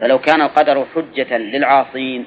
فلو كان القدر حجة للعاصين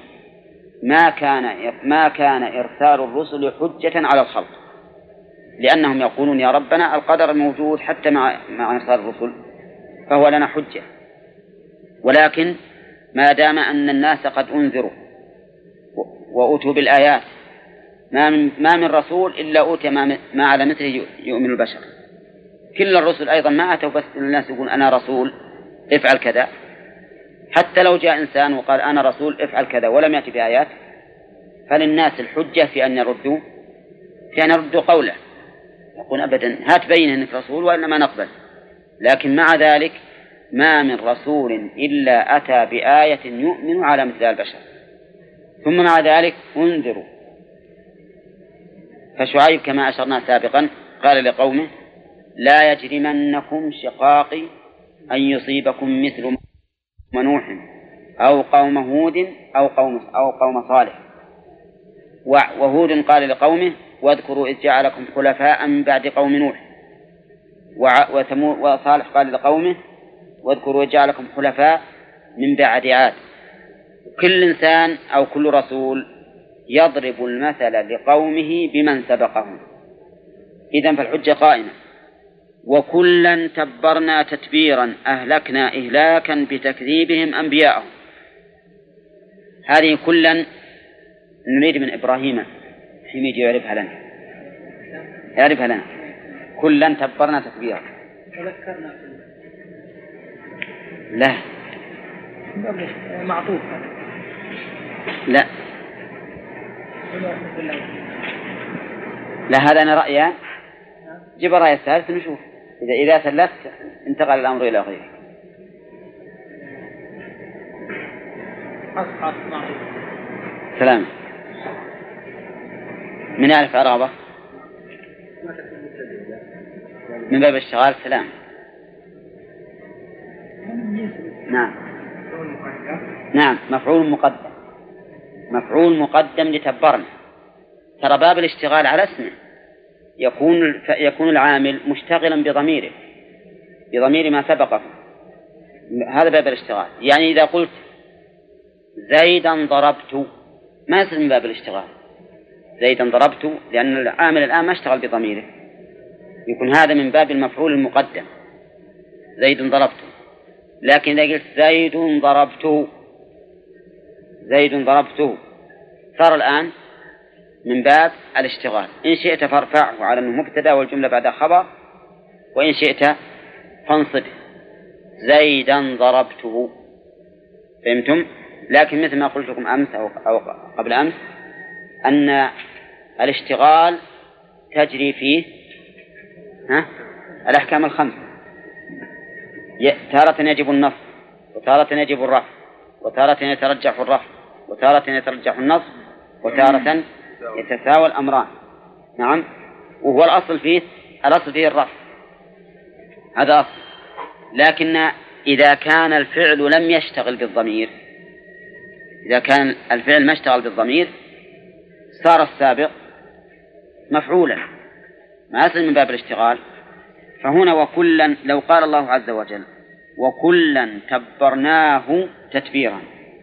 ما كان إرسال الرسل حجة على الخلق، لأنهم يقولون يا ربنا القدر موجود حتى مع إرسال الرسل فهو لنا حجة. ولكن ما دام أن الناس قد أنذروا وأوتوا بالآيات ما من رسول إلا أوتي ما على مثله يؤمن البشر. كل الرسل أيضا ما أتوا بس الناس يقول أنا رسول افعل كذا، حتى لو جاء إنسان وقال أنا رسول افعل كذا ولم يأتي بآيات فللناس الحجة في أن يردوا قوله، يقول أبدا هات بين أنك رسول وإنما نقبل. لكن مع ذلك ما من رسول إلا أتى بآية يؤمن على مثل البشر، ثم مع ذلك انذروا. فشعيب كما أشرنا سابقا قال لقومه لا يجرمنكم شقاقي أن يصيبكم مثل نوح أو قوم هود أو قوم صالح. وهود قال لقومه واذكروا إذ جعلكم خلفاء من بعد قوم نوح، وصالح قال لقومه واذكروا إذ جعلكم خلفاء من بعد عاد. كل إنسان أو كل رسول يضرب المثل لقومه بمن سبقهم، إذن فالحجة قائمة. وكلا تبرنا تتبيرا أهلكنا إهلاكا بتكذيبهم أنبياءهم. هذه كلا نريد من إبراهيم حميد يعرفها لنا كلا تبرنا تتبيرا. لا معطوف لا هذا أنا رأيي. جيب الرأي الثالث نشوف إذا ثلثت انتقل الأمر إلى غيره. سلام. من يعرف عرابة من باب الاشتغال؟ سلام. نعم مفعول مقدم لتبرنا. ترى باب الاشتغال على اسمه يكون العامل مشتغلا بضمير ما سبقه. هذا باب الاشتغال. يعني إذا قلت زيدا ضربت ما يصير من باب الاشتغال. زيدا ضربت لأن العامل الآن ما اشتغل بضميره، يكون هذا من باب المفعول المقدم زيد ضربت. لكن إذا قلت زيد ضربته صار الآن من باب الاشتغال. إن شئت فارفعه على أنه مبتدأ والجملة بعدها خبر، وإن شئت فانصبه زيدا ضربته. فهمتم؟ لكن مثل ما قلت لكم أمس أو قبل أمس أن الاشتغال تجري فيه الأحكام الخمسة. تارة يجب النصب، وتارة يجب الرفع، وتارة يترجح الرفع، وتارة يترجح النصب، وتارة يتساوى الأمران. نعم. وهو الأصل فيه الرفع، هذا أصل. لكن إذا كان الفعل لم يشتغل بالضمير، إذا كان الفعل ما اشتغل بالضمير صار السابق مفعولا ما يصل من باب الاشتغال. فهنا وكلا لو قال الله عز وجل وكلا تبرناه تتبيرا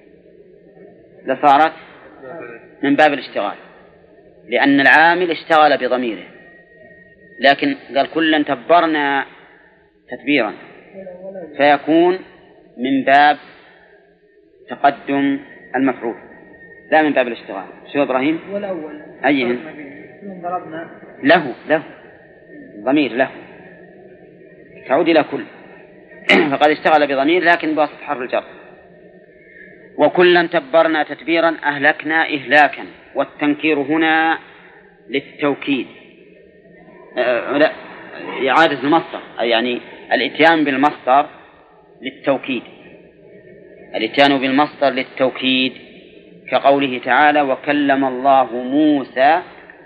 لصارت من باب الاشتغال، لأن العامل اشتغل بضميره. لكن قال كلا تبرنا تتبيرا فيكون من باب تقدم المفعول لا من باب الاشتغال. شو إبراهيم؟ والأول أيهن؟ ضربنا له ضمير له تعود إلى كل فقد اشتغل بضمير لكن بواسطة حرف الجر. وكلا تبرنا تتبيرا أهلكنا إهلاكا. والتنكير هنا للتوكيد، لا إعادة المصدر، يعني الإتيان بالمصدر للتوكيد، الإتيان بالمصدر للتوكيد، كقوله تعالى وكلم الله موسى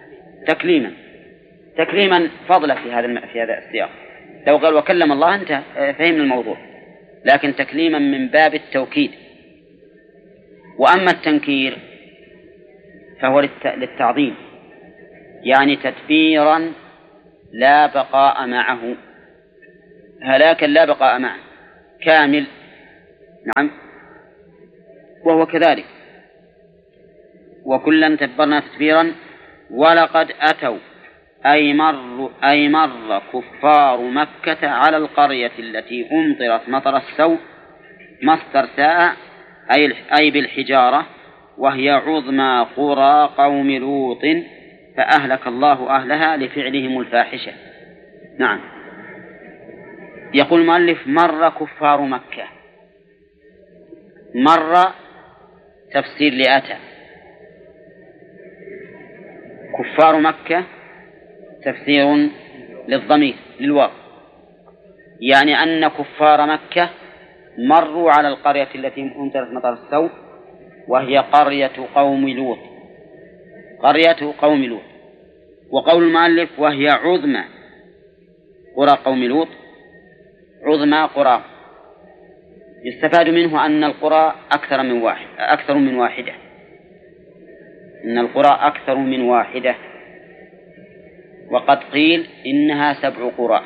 تكليما فضلا في هذا السياق. لو قال وكلم الله أنت فهمنا الموضوع، لكن تكليما من باب التوكيد. وأما التنكير فهو للتعظيم، يعني تتبيرا لا بقاء معه، هلاكا لا بقاء معه، كامل. نعم. وهو كذلك. وكلا تبرنا تتبيرا ولقد أتوا أي مر كفار مكة على القرية التي أمطرت مطر السوء مصدر ساء أي بالحجارة وهي عظمى قرى قوم لوط فأهلك الله أهلها لفعلهم الفاحشة. نعم. يقول المؤلف مر كفار مكة. مر تفسير لأتى، كفار مكة تفسير للضمير للواو، يعني أن كفار مكة مروا على القرية التي أمطرت مطر السوء وهي قرية قوم لوط. قرية قوم لوط. وقول المؤلف وهي عظمى قرى قوم لوط، عظمى قرى، يستفاد منه أن القرى أكثر من واحدة، إن القرى أكثر من واحدة. وقد قيل إنها 7 قرى،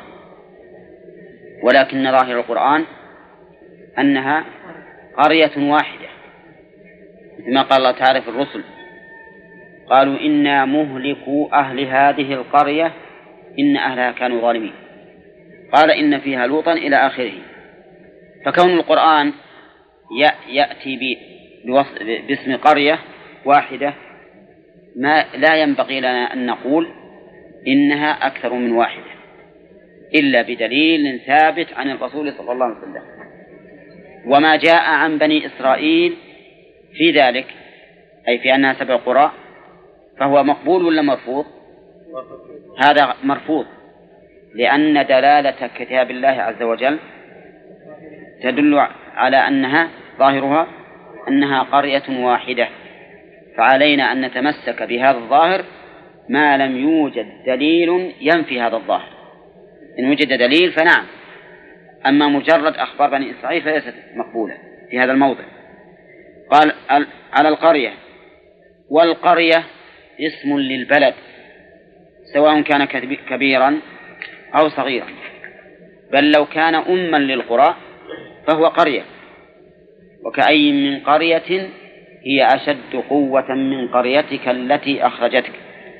ولكن ظاهر القرآن أنها قرية واحدة، كما قال الله تعالى في الرسل قالوا إنا مهلكوا أهل هذه القرية إن أهلها كانوا ظالمين، قال إن فيها لوطا إلى آخره. فكون القرآن يأتي باسم قرية واحدة لا ينبغي لنا أن نقول إنها أكثر من واحدة إلا بدليل ثابت عن الرسول صلى الله عليه وسلم. وما جاء عن بني إسرائيل في ذلك أي في أنها 7 قرى فهو مقبول ولا مرفوض؟ هذا مرفوض، لأن دلالة كتاب الله عز وجل تدل على أنها ظاهرها أنها قرية واحدة، فعلينا أن نتمسك بهذا الظاهر ما لم يوجد دليل ينفي هذا الظاهر. إن وجد دليل فنعم، أما مجرد أخبار بني إسرائيل فليست مقبولة في هذا الموضع. قال على القرية، والقرية اسم للبلد سواء كان كبيرا أو صغيرا، بل لو كان أما للقرى فهو قرية. وكأي من قرية هي أشد قوة من قريتك التي أخرجتك.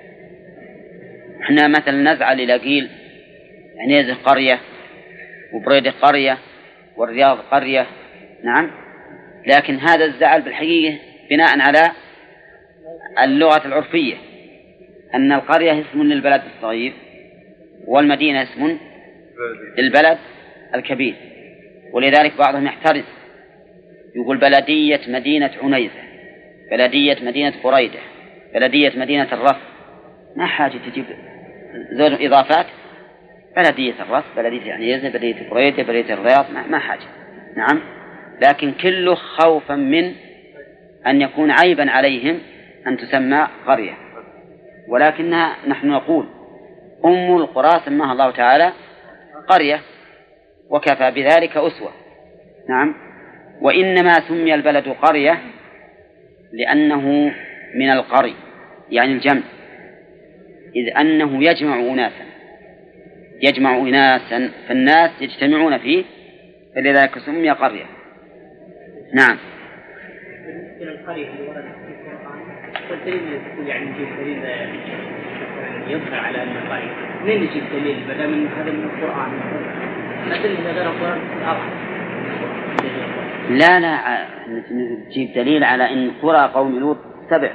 احنا مثلا نزعل إلى قيل عنيزة قرية وبريدة قرية والرياض قرية، نعم، لكن هذا الزعل بالحقيقة بناء على اللغة العرفية أن القرية اسم للبلد الصغير والمدينة اسم للبلد الكبير. ولذلك بعضهم يحترز يقول بلدية مدينة عنيزة، بلدية مدينة بريدة، بلدية مدينة الرف. ما حاجة تجيب زود إضافات، بلدية الرف، بلدية عنيزة، بلدية بريدة، بلدية الرياض، ما حاجة. نعم، لكن كله خوفا من أن يكون عيبا عليهم أن تسمى قرية. ولكنها نحن نقول أم القرى سماها الله تعالى قرية وكفى بذلك أسوة. نعم. وإنما سمي البلد قرية لأنه من القري يعني الجمع، إذ أنه يجمع أناسا فالناس يجتمعون فيه فلذلك سمي قرية. نعم. بالنسبة للقرية اللي وردت في القرآن والدليل يعني نجيب دليل يظهر على أن قرية، منين نجيب دليل بدل من هذا من القرآن؟ الأدلة غير القرآن أضعف. لا نجيب دليل على أن قرى قوم لوط 7.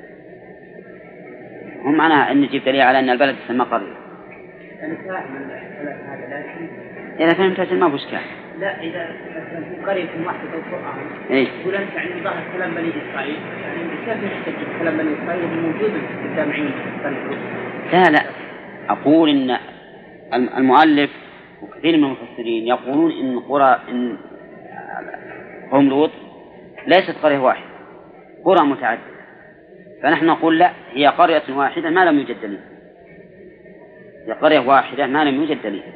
هم معناها أن نجيب دليل على أن البلد تسمى قرية. أنا فاهم هذا لكن إذا فهمت ما هو إشكال. لا، إذا في قرية واحدة في القرآن يقول أنت يعني ظاهر كلام بني إسرائيل، يعني كيف نحتج كلام بني إسرائيل موجود في الجامعين؟ لا أقول إن المؤلف وكثير من المفسرين يقولون إن إن قوم لوط ليست قرية واحدة، قرى متعددة، فنحن نقول لا، هي قرية واحدة ما لم يوجد دليل، هي قرية واحدة ما لم يوجد دليل.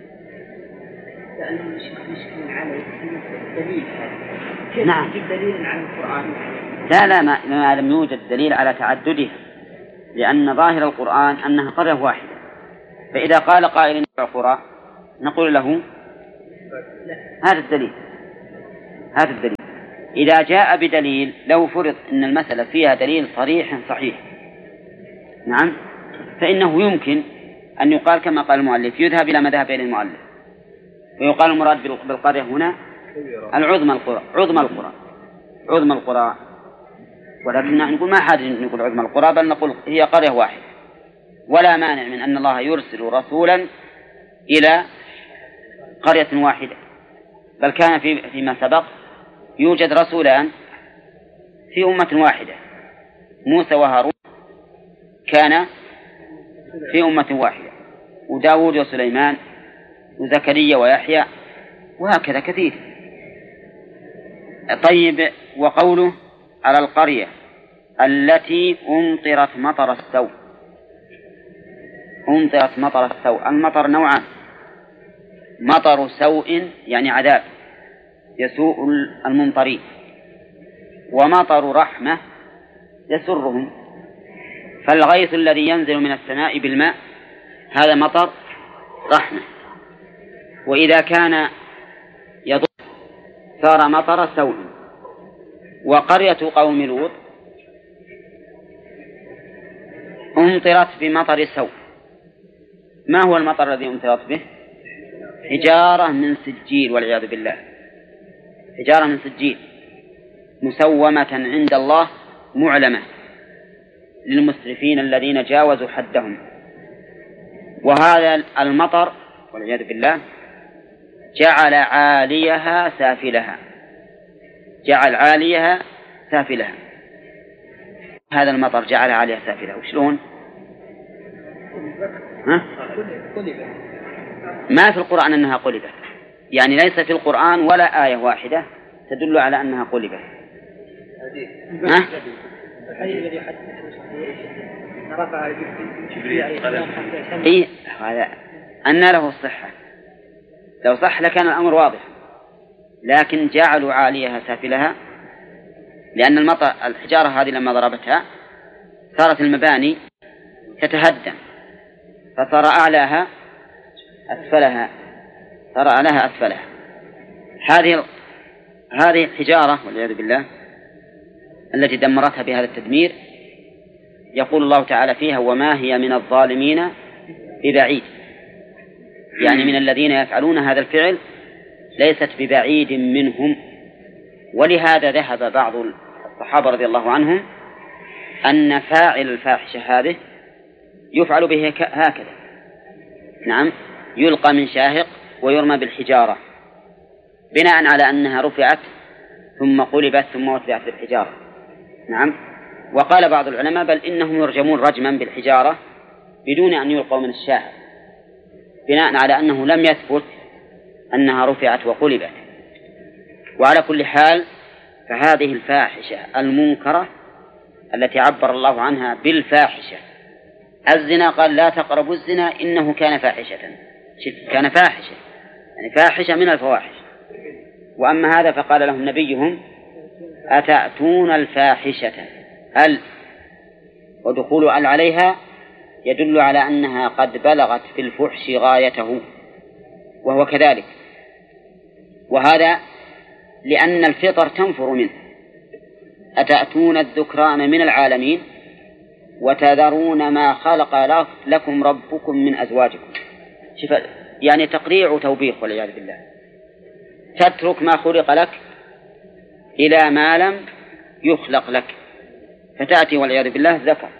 لأنه مشكل على الدليل، نعم، كيف دليل على القرآن؟ لا ما لم يوجد دليل على تعددها، لأن ظاهر القرآن أنها قرية واحدة. فإذا قال قائل القرى نقول له هذا الدليل. إذا جاء بدليل، لو فرض أن المسألة فيها دليل صريح صحيح، نعم، فإنه يمكن أن يقال كما قال المؤلف يذهب إلى مذهبين المؤلف، ويقال المراد بالقرية هنا العظمى القرى، عظمى القرى، ولكن نقول ما حاجة نقول عظمى القرى، بل نقول هي قرية واحدة. ولا مانع من أن الله يرسل رسولا إلى قرية واحدة، بل كان فيما سبق يوجد رسولان في أمة واحدة، موسى وهارون كان في أمة واحدة، وداود وسليمان وزكريا ويحيى، وهكذا كثير. طيب، وقوله على القرية التي أمطرت مطر السوء، أمطرت مطر السوء، المطر نوعان: مطر سوء يعني عذاب يسوء الممطرين، ومطر رحمة يسرهم. فالغيث الذي ينزل من السماء بالماء هذا مطر رحمة، وإذا كان يضر صار مطر سوء. وقرية قوم لوط أمطرت بمطر سوء. ما هو المطر الذي أمطرت به؟ حجارة من سجيل، والعياذ بالله، حجارة من سجيل مسومة عند الله معلمة للمسرفين الذين جاوزوا حدهم. وهذا المطر والعياذ بالله جعل عاليها سافلها، جعل عاليها سافلها. هذا المطر جعل عاليها سافلها، وشلون؟ ما في القرآن أنها قلبت، يعني ليس في القرآن ولا آية واحدة تدل على أنها قلبت. إيه هذا أن له الصحة، لو صح لكان الأمر واضح، لكن جعلوا عاليها سافلها، لأن المطر الحجارة هذه لما ضربتها صارت المباني تتهدم، فصار أعلاها أسفلها، صار أعلاها أسفلها. هذه الحجارة والعياذ بالله التي دمرتها بهذا التدمير، يقول الله تعالى فيها: وما هي من الظالمين ببعيد، يعني من الذين يفعلون هذا الفعل ليست ببعيد منهم. ولهذا ذهب بعض الصحابة رضي الله عنهم أن فاعل الفاحشة هذه يفعل به هكذا، نعم، يلقى من شاهق ويرمى بالحجارة بناء على أنها رفعت ثم قلبت ثم وضعت بالحجارة، نعم. وقال بعض العلماء بل إنهم يرجمون رجما بالحجارة بدون أن يلقوا من الشاهق، بناء على أنه لم يثبت أنها رفعت وقلبت. وعلى كل حال فهذه الفاحشة المنكرة التي عبر الله عنها بالفاحشة، الزنا قال: لا تقربوا الزنا إنه كان فاحشة، كان فاحشة يعني فاحشة من الفواحش. وأما هذا فقال لهم نبيهم: أتأتون الفاحشة. ودخول عليها يدل على أنها قد بلغت في الفحش غايته، وهو كذلك. وهذا لأن الفطر تنفر منه. أتأتون الذكران من العالمين وتذرون ما خلق لكم ربكم من أزواجكم. يعني تقريع وتوبيخ والعياذ بالله. تترك ما خلق لك إلى ما لم يخلق لك، فتأتي والعياذ بالله ذكر.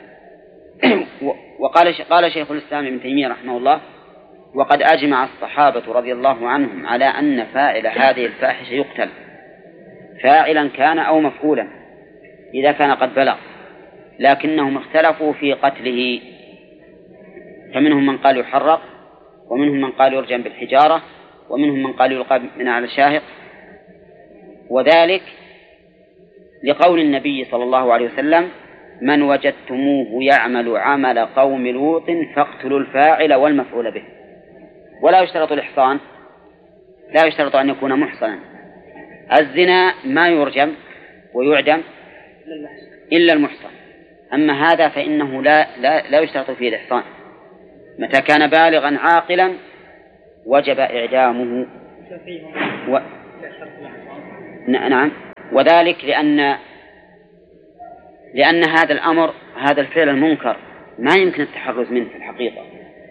قال شيخ الإسلام ابن تيمية رحمه الله: وقد أجمع الصحابة رضي الله عنهم على أن فاعل هذه الفاحشة يقتل، فاعلا كان أو مفعولا إذا كان قد بلغ، لكنهم اختلفوا في قتله، فمنهم من قال يحرق، ومنهم من قال يرجم بالحجارة، ومنهم من قال يلقى من على شاهق. وذلك لقول النبي صلى الله عليه وسلم: من وجدتموه يعمل عمل قوم لوط فاقتلوا الفاعل والمفعول به. ولا يشترط الإحصان، لا يشترط أن يكون محصنا. الزنا ما يرجم ويعدم إلا المحصن، أما هذا فإنه لا يشترط فيه الإحصان. متى كان بالغا عاقلا وجب إعدامه. نعم، وذلك لأن هذا الأمر، هذا الفعل المنكر ما يمكن التحرز منه في الحقيقة.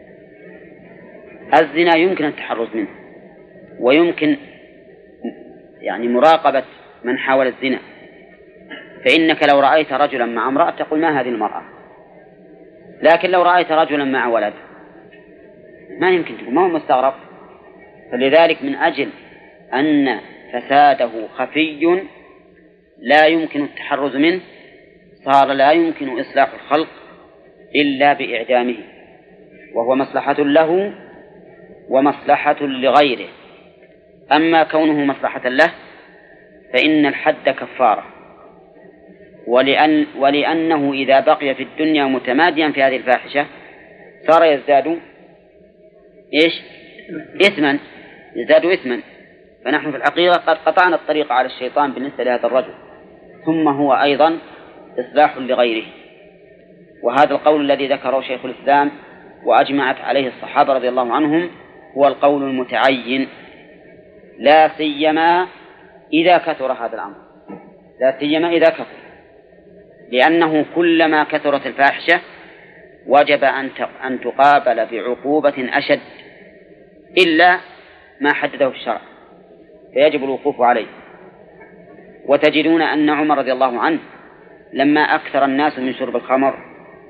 الزنا يمكن التحرز منه، ويمكن يعني مراقبة من حاول الزنا. فإنك لو رأيت رجلا مع امرأة تقول ما هذه المرأة، لكن لو رأيت رجلا مع ولد ما يمكن تقول، ما هو مستغرب. فلذلك من أجل أن فساده خفي لا يمكن التحرز منه صار لا يمكن إصلاح الخلق إلا بإعدامه، وهو مصلحة له ومصلحة لغيره. أما كونه مصلحة له فإن الحد كفارة، ولأنه إذا بقي في الدنيا متماديا في هذه الفاحشة صار يزداد إثما، يزداد إثما. فنحن في الحقيقة قد قطعنا الطريق على الشيطان بالنسبة لهذا الرجل، ثم هو أيضا إصلاح لغيره. وهذا القول الذي ذكره شيخ الإسلام وأجمعت عليه الصحابة رضي الله عنهم هو القول المتعين، لا سيما إذا كثر هذا الأمر، لا سيما إذا كثر، لأنه كلما كثرت الفاحشة وجب أن تقابل بعقوبة أشد إلا ما حدده الشرع، فيجب الوقوف عليه. وتجدون أن عمر رضي الله عنه لما أكثر الناس من شرب الخمر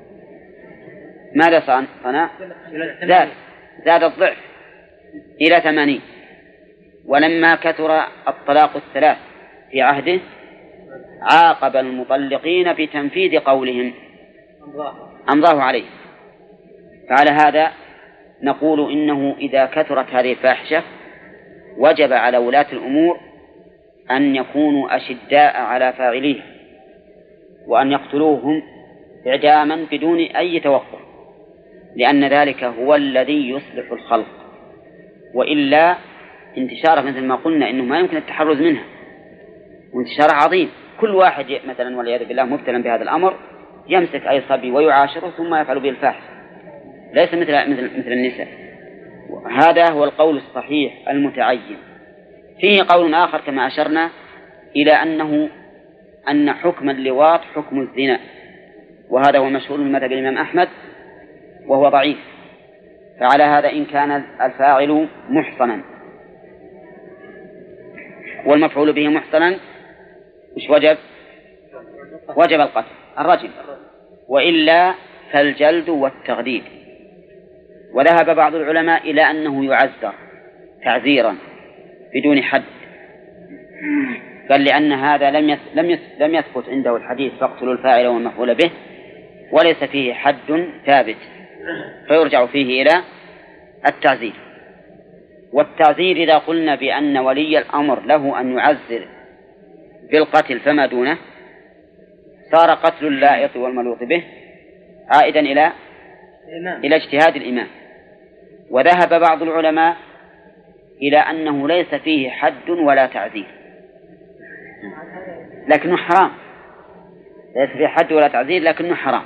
ماذا صنع؟ زاد الضعف إلى 80. ولما كثر الطلاق الثلاث في عهده عاقب المطلقين بتنفيذ قولهم أمضاه عليه. فعلى هذا نقول إنه إذا كثرت هذه الفاحشة وجب على ولاة الأمور أن يكونوا أشداء على فاعليه، وأن يقتلوهم إعداما بدون أي توقف، لأن ذلك هو الذي يصلح الخلق. وإلا انتشاره مثل ما قلنا إنه ما يمكن التحرز منها، وانتشاره عظيم. كل واحد مثلا والعياذ بالله مبتلا بهذا الأمر يمسك أي صبي ويعاشره ثم يفعل به الفاحشة، ليس مثل النساء. هذا هو القول الصحيح المتعين. فيه قول آخر كما أشرنا إلى أن حكم اللواط حكم الزنا، وهذا هو مشهور من مذهب الإمام أحمد وهو ضعيف. فعلى هذا إن كان الفاعل محصنا والمفعول به محصنا مش وجب القتل الرجل، وإلا فالجلد والتغديد. وذهب بعض العلماء إلى أنه يعزر تعزيرا بدون حد، بل لأن هذا لم يثبت عنده الحديث فاقتلوا الفاعل والمفعول به، وليس فيه حد ثابت، فيرجع فيه إلى التعزير. والتعزير إذا قلنا بأن ولي الأمر له أن يعزر بالقتل فما دونه صار قتل اللائط والملوط به عائدا إلى اجتهاد الإمام. وذهب بعض العلماء إلى أنه ليس فيه حد ولا تعزير، لكنه حرام. ليس فيه حد ولا تعزير لكنه حرام.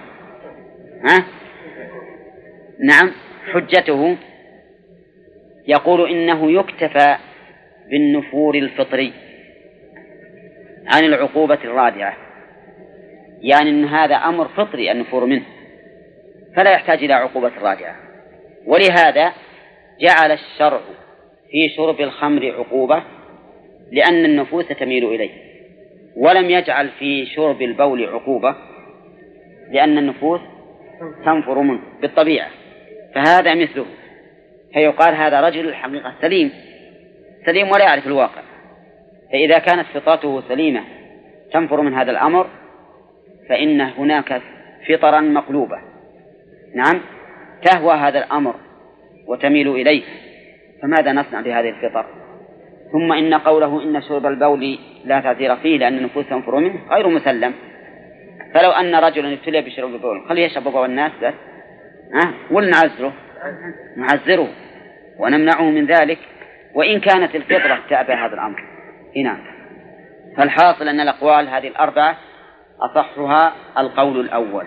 نعم. حجته يقول إنه يكتفى بالنفور الفطري عن العقوبة الرادعة، يعني أن هذا أمر فطري النفور منه فلا يحتاج إلى عقوبة رادعة. ولهذا جعل الشرع في شرب الخمر عقوبة لأن النفوس تميل إليه، ولم يجعل في شرب البول عقوبة لأن النفوس تنفر منه بالطبيعة. فهذا مثله، فيقال هذا رجل الحقيقة سليم ولا يعرف الواقع. فإذا كانت فطرته سليمة تنفر من هذا الأمر فإن هناك فطرا مقلوبة، نعم، تهوى هذا الأمر وتميل إليه، فماذا نصنع بهذه الفطر؟ ثم إن قوله إن شرب البول لا تعذير فيه لأن النفوس تنفر منه غير مسلم. فلو أن رجلا ابتلي بشرب البول خليه يشرب بول الناس بس، نعذره ونمنعه من ذلك، وإن كانت الفطرة تأبى هذا الأمر. هنا فالحاصل أن الأقوال هذه الأربعة أصحها القول الأول.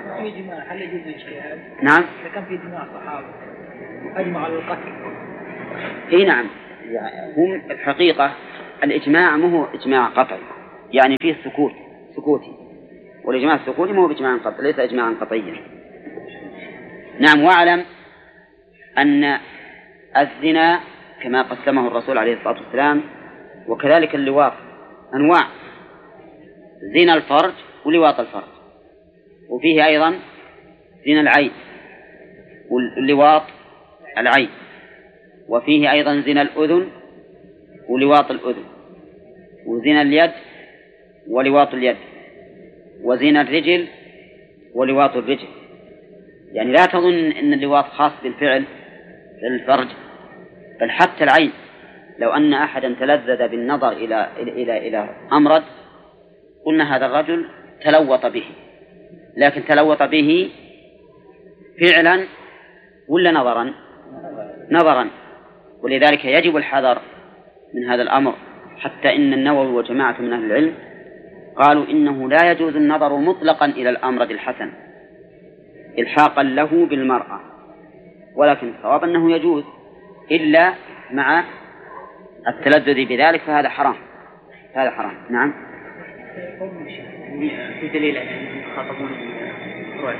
نعم. كان في اجماع الصحابة أجمع على القتل. نعم. هم الحقيقة الإجماع ما هو إجماع قطعي، يعني فيه سكوتي، والإجماع السكوتي ما هو بإجماع قطعي، ليس إجماعا قطعيا. نعم. واعلم أن الزنا كما قسمه الرسول عليه الصلاة والسلام وكذلك اللواط أنواع: زنا الفرج ولواط الفرج، وفيه أيضا زنا العين واللواط العين، وفيه أيضا زنا الأذن ولواط الأذن، وزنا اليد ولواط اليد، وزنا الرجل ولواط الرجل. يعني لا تظن أن اللواط خاص بالفعل الفرج، بل حتى العين، لو أن أحدا تلذذ بالنظر إلى أمرد قلنا هذا الرجل تلوط به، لكن تلوط به فعلا ولا نظرا. ولذلك يجب الحذر من هذا الأمر، حتى إن النووي وجماعة من أهل العلم قالوا إنه لا يجوز النظر مطلقا إلى الأمرد الحسن إلحاقا له بالمرأة، ولكن الصواب أنه يجوز إلا مع التلذذ بذلك، فهذا حرام. هذا حرام. نعم. في دليل أنهم يخاطبون بالفروع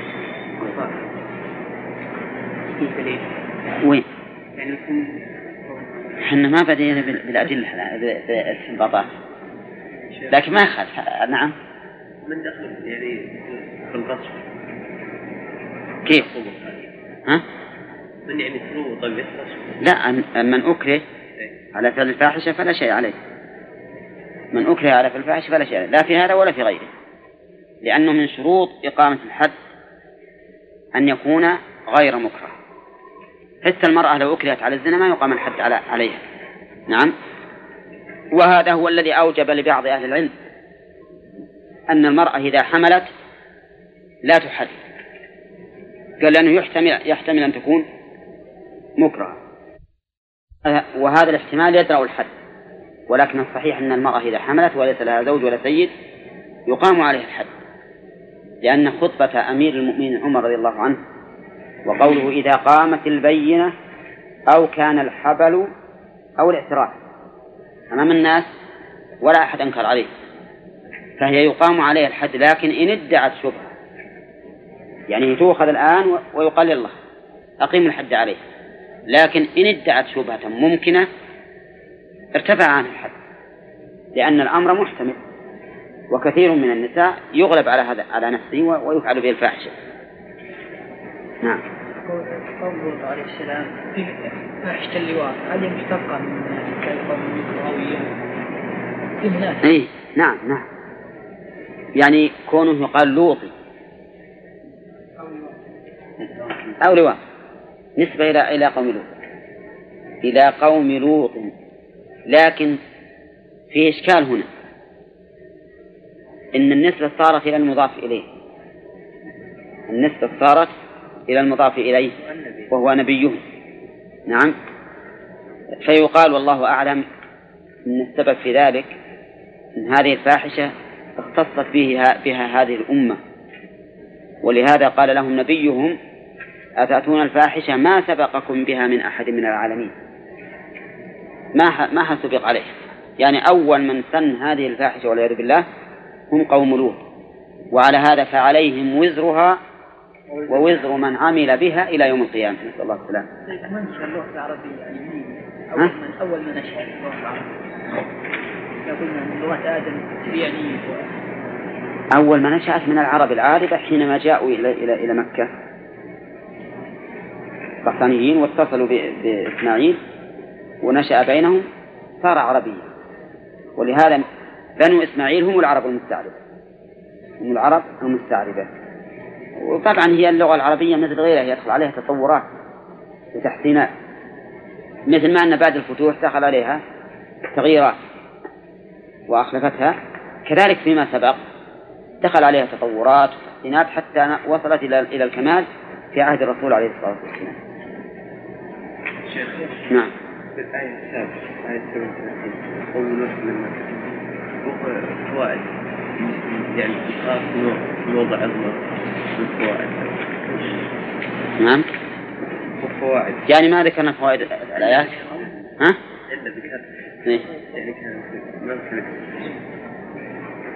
في دليل وين؟ يعني حنا ما بدينا بالأدلة بالاستنباطات، لكن ما أخذ. نعم. من دخل يعني في الغصب كيف؟ ها؟ من يعني سلوه طبيعي؟ لا، من أكره على فعل الفاحشة فلا شيء عليه. من أكره على فعل الفاحشة فلا شيء عليه، لا في هذا ولا في غيره، لأنه من شروط إقامة الحد أن يكون غير مكره. حتى المرأة لو أكرهت على الزنا ما يقام الحد عليها. نعم. وهذا هو الذي أوجب لبعض أهل العلم أن المرأة إذا حملت لا تحد، قال لأنه يحتمل أن تكون مكره، وهذا الاحتمال يدرأ الحد. ولكن الصحيح أن المرأة إذا حملت وليس لها زوج ولا سيد يقام عليها الحد، لأن خطبة أمير المؤمنين عمر رضي الله عنه وقوله إذا قامت البينة أو كان الحبل أو الاعتراف أمام الناس ولا أحد أنكر عليه، فهي يقام عليها الحد. لكن إن ادعت شبهة، يعني تؤخذ الآن ويقال الله أقيم الحد عليه، لكن إن ادعت شبهة ممكنة ارتفع عنه الحد، لأن الأمر محتمل، وكثير من النساء يغلب على نفسه ويفعل به الفاحشة. نعم. قوله عليه السلام في فاحشة اللواط هذه مشتقة من كلمة اللغوية في الناس. إيه نعم. يعني كونه يقال لوطي أو لواط نسبة إلى قوم لوط، لكن في إشكال هنا، إن النسبة صارت إلى المضاف إليه، النسبة صارت إلى المضاف إليه وهو نبيهم. نعم. فيقال والله أعلم أن السبب في ذلك أن هذه الفاحشة اختصت بها هذه الأمة، ولهذا قال لهم نبيهم أتأتون الفاحشة ما سبقكم بها من أحد من العالمين، ما سبق عليه. يعني أول من سن هذه الفاحشة والعياذ بالله هم قوم لوط، وعلى هذا فعليهم وزرها ووزر من عمل بها إلى يوم القيامة، نسأل الله السلامة. من نشأ اللغة العربية يعني أول من نشأ اللغة العربية يقول من لغة آدم يعني أول ما نشأت من العرب العاربة حينما جاءوا إلى مكة قحطانيين واتصلوا بإسماعيل ونشأ بينهم صار عربيا، ولهذا بنو إسماعيل هم العرب المستعربة. وطبعا هي اللغة العربية مثل غيرها يدخل عليها تطورات وتحسينات، مثل ما أن بعد الفتوح دخل عليها تغييرات وأخلفتها، كذلك فيما سبق دخل عليها تطورات وتحسينات حتى وصلت إلى الكمال في عهد الرسول عليه الصلاة والسلام. نعم. في الآية السابقة آية 37 قول لما فوائد يعني خاص نوضع الله بالفوائد. نعم. وفوائد يعني ما ذكرنا فوائد الآيات؟ ها؟ إلا ذكرت إيه؟ يعني كان ما ذكرت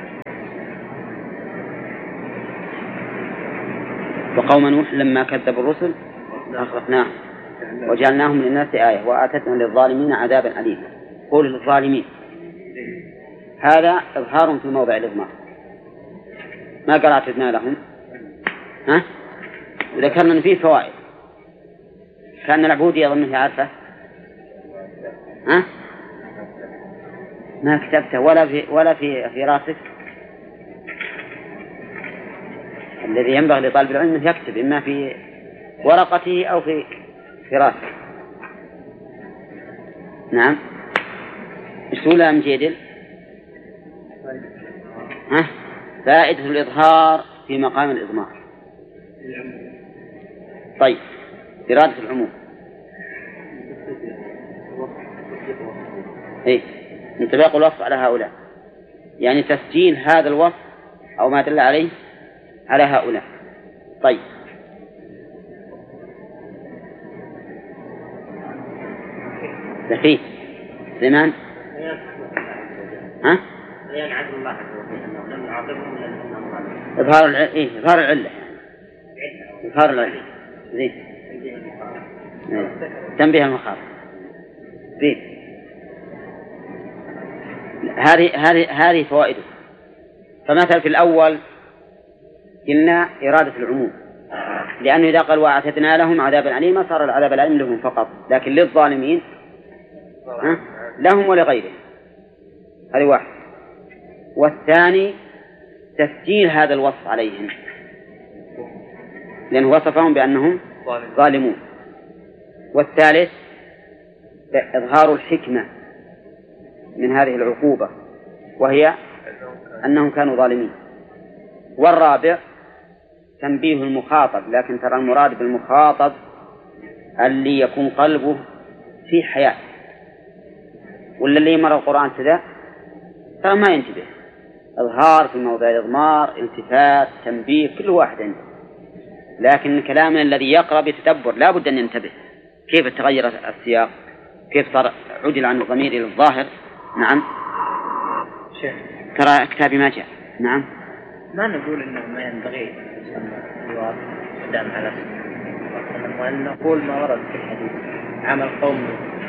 وقوم نوح لما كذبوا الرسل أغرقناهم وجعلناهم للناس آية وآتتنا للظالمين عذابا أليما. قول للظالمين هذا إظهار في موضع الإضمار. ما قال أعتدنا لهم، ها؟ وذكرنا أن فيه فوائد. كان العبود يظن عارفة، ها؟ ما كتبته ولا في راسك. الذي ينبغي لطالب العلم أن يكتب إما في ورقته أو في راسه. نعم. سؤال مجيدل. ها؟ فائدة الإظهار في مقام الإضمار. طيب، إرادة العموم. إيه؟ انطباق الوصف على هؤلاء، يعني تسجيل هذا الوصف أو ما دل عليه على هؤلاء. طيب، دقيق سليمان. ها؟ إظهار العلة. إظهار العلة. زين. تنبيه المخاطر. زين. هذه فوائده. فمثل في الأول قلنا إرادة العموم، لأنه إذا قال وأعتدنا لهم عذابا أليما صار العذاب الأليم لهم فقط، لكن للظالمين لهم ولغيرهم. هذه واحد. والثاني تسجيل هذا الوصف عليهم، لأنه وصفهم بأنهم ظالمون. والثالث إظهار الحكمة من هذه العقوبة، وهي أنهم كانوا ظالمين. والرابع تنبيه المخاطب، لكن ترى المراد بالمخاطب اللي يكون قلبه في حياة، ولا اللي يمر القرآن كذا ترى ما ينتبه. إظهار في موضع الإضمار، التفات، تنبيه، كل واحد عنده. لكن كلامنا الذي يقرأ بتدبر لا بد أن ينتبه كيف تغير السياق، كيف صار عدل عن الضمير إلى الظاهر. نعم. ترى كتابي ما جاء. نعم. ما نقول إنه ما ينبغي الواقع قدام على وأن نقول ما ورد في الحديث عمل قوم.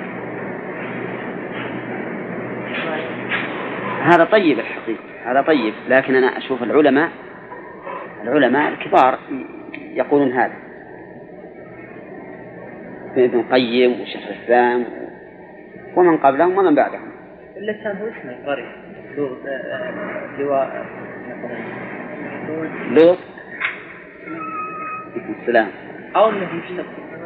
هذا طيب الحقيقة، هذا طيب، لكن أنا أشوف العلماء الكبار يقولون هذا، ابن القيم وشيخ الإسلام ومن قبلهم ومن بعدهم. اللسان هو اسمه القري لواء لوط السلام أو أنه يشتغل.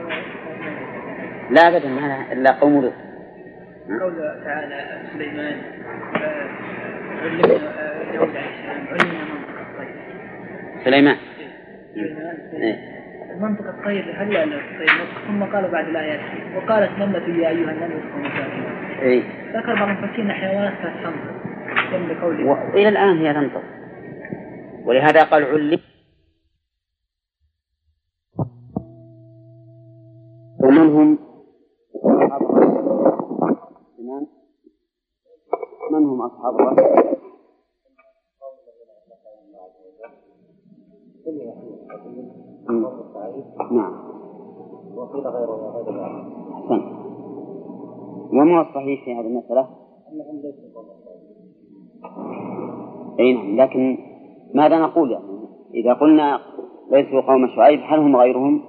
لا أبدا ما إلا قوم لوط. قوله تعالى سليمان علمنا داود عليه السلام علمنا منطق الطير. سليمان منطق الطير هل لا الطير ثم قال بعد الآيات وقالت نملة يا أيها النمل ادخلوا مساكنكم. ذكر بعض المفسرين حيوانات تنطق وإلى الآن هي تنطق، ولهذا قال علم. ومنهم من هم أصحاب الرسول؟ نعم. وقيل غيره غير ذلك. أحسن. وما الصحيح في هذه المسألة؟ أنهم ليسوا قوم نعم، لكن ماذا نقول يعني إذا قلنا ليسوا قوم شعيب هل هم غيرهم؟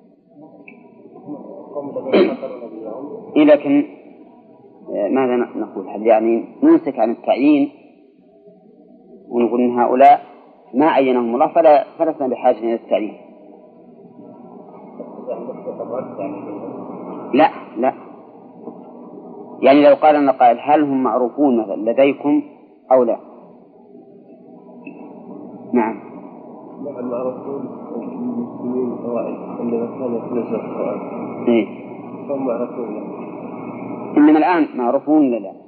لكن ماذا نقول؟ هل يعني نمسك عن التعيين ونقول إن هؤلاء ما عينهم الله فلسنا بحاجة إلى التعيين؟ لا يعني لو قال لنا قائل هل هم معروفون مثلا لديكم أو لا؟ نعم معروفون المسلمين الأوائل عندما كانوا يتنزل القرآن. هم معروفون. إنما الآن معروفون لا؟ لا،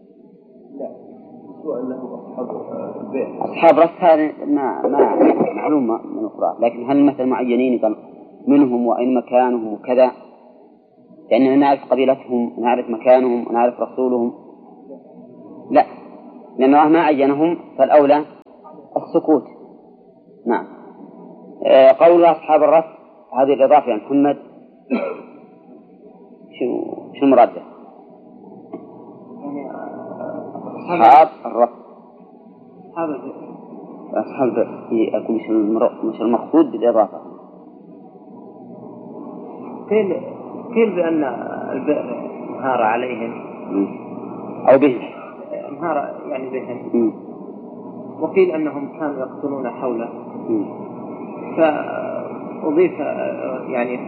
سواء أنهم أصحاب البيت. أصحاب رأس هذا ما معلومة من القرآن، لكن هل مثل معينين قال منهم وأين مكانهم وكذا؟ لأننا نعرف قبيلتهم ونعرف مكانهم ونعرف رسولهم. لا، لأن الله ما عينهم فالأولى السكوت. نعم. قول أصحاب الرس هذه الإضافة يا محمد شو مراده؟ أصحاب الرس أصحاب البئر أقول مش المقصود بالإضافة. قيل بأن البئر انهار عليهم أو بهم، انهار يعني بهم، وقيل أنهم كانوا يقتلون حوله، فأضيف يعني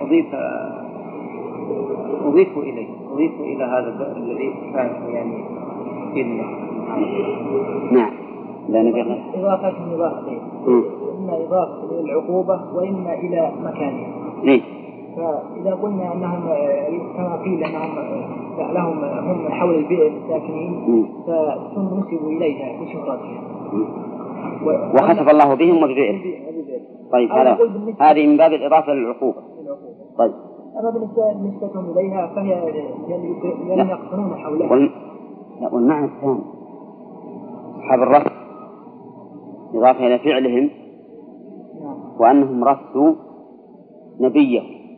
أضيفوا إلى هذا البئر الذي كان يعني إلا. نعم لا نبي إضافة إما إضافة للعقوبة وإما إلى مكانه. فإذا قلنا أنهم كما قيل أنهم لهم هم حول البئر الساكنين فنسبوا إليها بشهرتها وخسف الله بهم وببئر. طيب هذه من باب الإضافة للعقوبة. طيب أما بالنسبة نسبتهم إليها فهي لأن يقتنون حولها. والمعنى الثاني أصحاب الرس إضافة إلى فعلهم وأنهم رسوا نبيه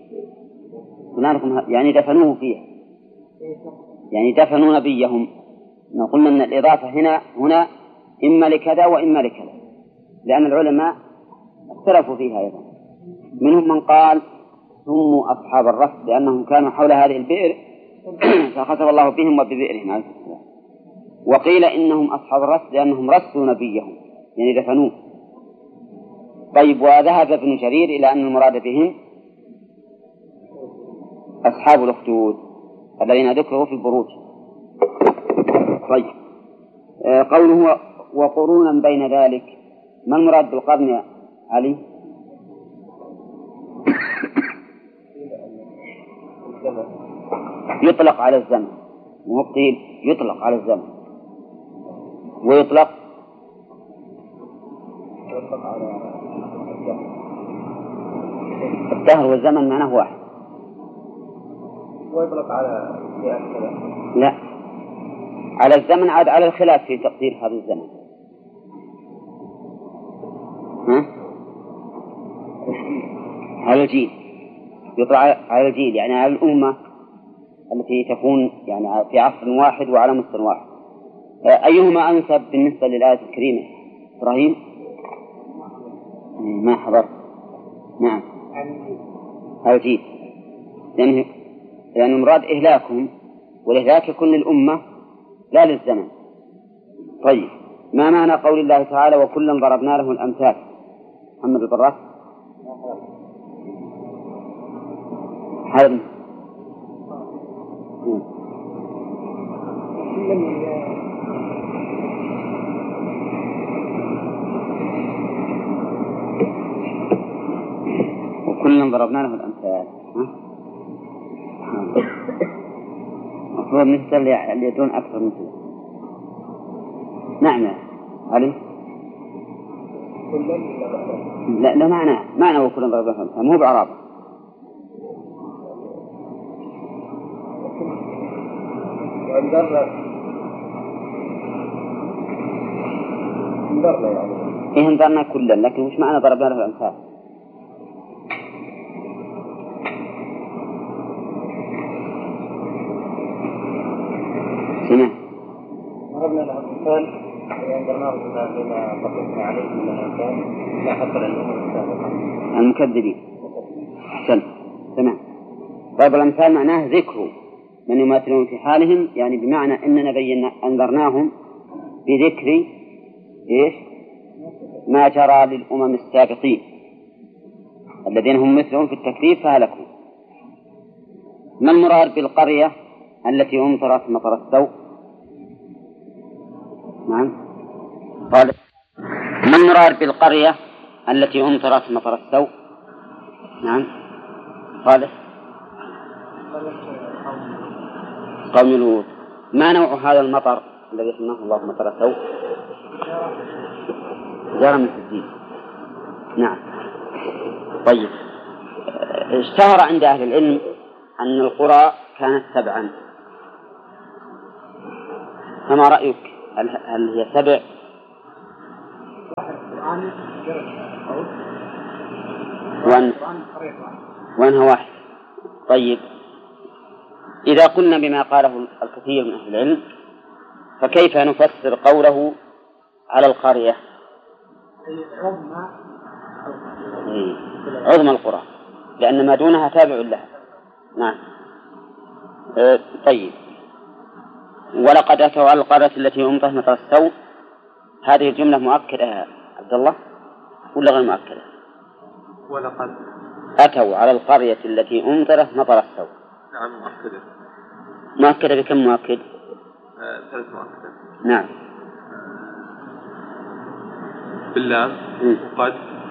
يعني دفنوه فيها، يعني دفنوا نبيهم. قلنا أن الإضافة هنا إما لكذا وإما لكذا، لأن العلماء اختلفوا فيها أيضا. منهم من قال هم أصحاب الرس لأنهم كانوا حول هذه البئر فخسف الله بهم وببئرهم عليه السلام، وقيل إنهم أصحاب الرس لأنهم رسوا نبيهم يعني دفنوه. طيب وذهب ابن جرير إلى أن المراد بهم أصحاب الأخدود الذين ذكروا في البروج. طيب قوله وقرونا بين ذلك، ما المراد بالقرن يا علي؟ يطلق على الزمن، وقيل يطلق على الزمن ويطلق على الدهر والزمن معناه واحد، ويطلق على لا على الزمن عاد على الخلاف في تقدير هذا الزمن. على الجيل، يطلق على الجيل يعني على الأمة التي تكون يعني في عصر واحد وعلى مستوى واحد. أيهما أنسب بالنسبة للآية الكريمة؟ إبراهيم ما حضر. نعم على الجيل، لأن مراد إهلاكهم، والإهلاك يكون للأمة لا للزمن. طيب ما معنى قول الله تعالى وكلا ضربنا له الأمثال؟ محمد البراس هذا وكلا ضربنا له الأمثال. مفروض نسأل اللي يدرون أكثر من كذا. نعم يا علي. لا معنى وكلا ضربنا له الأمثال مو بعرابة. انذرنا يعني إيه انذرنا كلا، لكن وش معنى ضربنا له الأمثال؟ سمع ضربنا له الأمثال وأنذرناه بما قصصنا عليه من الأمثال لا حق للأمم السابقة المكذبين. أحسن تمام. ضرب الأمثال معناه ذكر من يماثلون في حالهم، يعني بمعنى أننا أنذرناهم بذكر إيش ما جرى للأمم السابقين الذين هم مثلهم في التكذيب فهلكوا. ما المراد بالقرية التي أمطرت مطر السوء؟ نعم قال ما المراد بالقرية التي أمطرت مطر السوء؟ نعم قال قوم لوط. ما نوع هذا المطر الذي سماه الله مطر السوء؟ جرى من الدين. نعم. طيب اشتهر عند أهل العلم أن القرى كانت 7، فما رأيك؟ هل هي 7؟ وأنها واحد. طيب، إذا قلنا بما قاله الكثير من أهل العلم فكيف نفسر قوله على القرية؟ عظمى القرى، لأن ما دونها تابع لها. نعم. طيب، ولقد أتوا على القرية التي أمطرت مطر السوء، هذه الجملة مؤكدة يا عبد الله ولا غير مؤكدة؟ ولقد أتوا على القرية التي أمطرت مطر السوء. نعم مؤكدة. مؤكدة بكم مؤكد؟ 3 مؤكدة. نعم. باللام وقد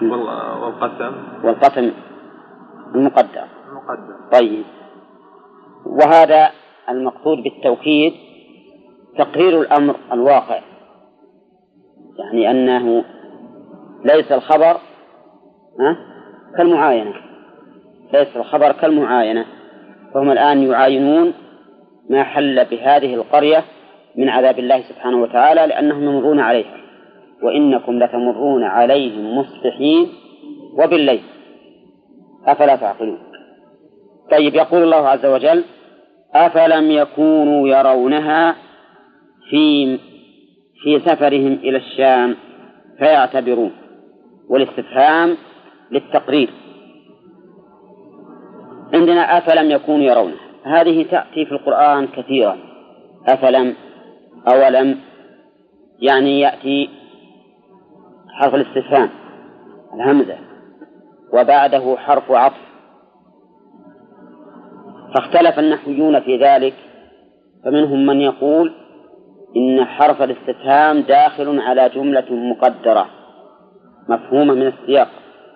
والقسم المقدر. طيب، وهذا المقصود بالتوكيد تقرير الأمر الواقع، يعني أنه ليس الخبر كالمعاينة، ليس الخبر كالمعاينة، فهم الآن يعاينون ما حل بهذه القرية من عذاب الله سبحانه وتعالى لأنهم يمرون عليها، وإنكم لتمرون عليهم مصبحين وبالليل أفلا تعقلون. طيب، يقول الله عز وجل: أفلم يكونوا يرونها في سفرهم إلى الشام فيعتبرون، والاستفهام للتقرير. عندنا أفلم يكونوا يرونها، هذه تأتي في القرآن كثيرا، أفلم، أولم، يعني يأتي حرف الاستفهام الهمزة وبعده حرف عطف، فاختلف النحويون في ذلك، فمنهم من يقول إن حرف الاستفهام داخل على جملة مقدرة مفهومة من السياق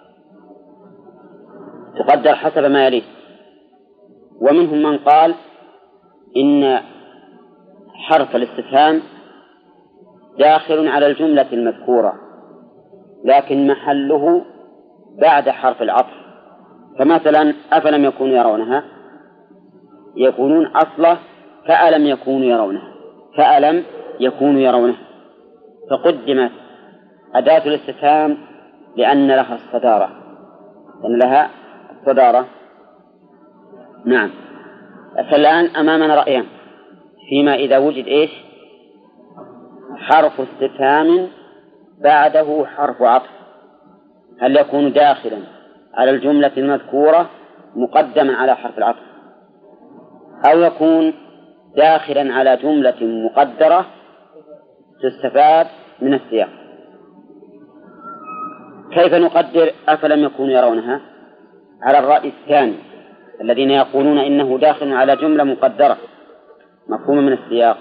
تقدر حسب ما يليه، ومنهم من قال إن حرف الاستفهام داخل على الجملة المذكورة لكن محله بعد حرف العطف. فمثلا أفلم يكونوا يرونها يكونون أصله فألم يكونوا يرونها، فألم يكونوا يرونها، فقدمت أداة الاستفهام لأن لها الصدارة، لأن لها الصدارة. نعم. فالآن أمامنا رأيان فيما إذا وجد إيش؟ حرف استفهام بعده حرف عطف، هل يكون داخلا على الجملة المذكورة مقدما على حرف العطف، أو يكون داخلا على جملة مقدرة تستفاد من السياق؟ كيف نقدر أفلم يكونوا يرونها؟ على الرأي الثاني الذين يقولون إنه داخل على جملة مقدرة مفهومة من السياق.